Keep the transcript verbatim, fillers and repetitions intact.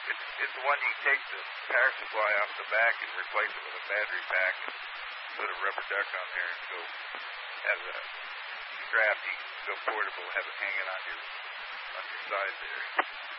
It's, it's the one you can take the power supply off the back and replace it with a battery pack and put a rubber duck on there and go have a strap. You can go portable, have it hanging on your on your side there.